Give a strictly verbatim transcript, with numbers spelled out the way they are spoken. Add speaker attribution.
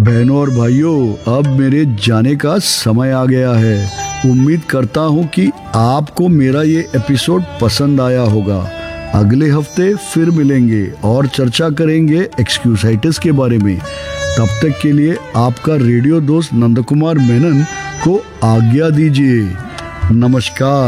Speaker 1: बहनों और भाइयों, अब मेरे जाने का समय आ गया है। उम्मीद करता हूँ कि आपको मेरा ये एपिसोड पसंद आया होगा। अगले हफ्ते फिर मिलेंगे और चर्चा करेंगे एक्सक्यूसाइटिस के बारे में। तब तक के लिए आपका रेडियो दोस्त नंद कुमार मेनन को आज्ञा दीजिए। नमस्कार।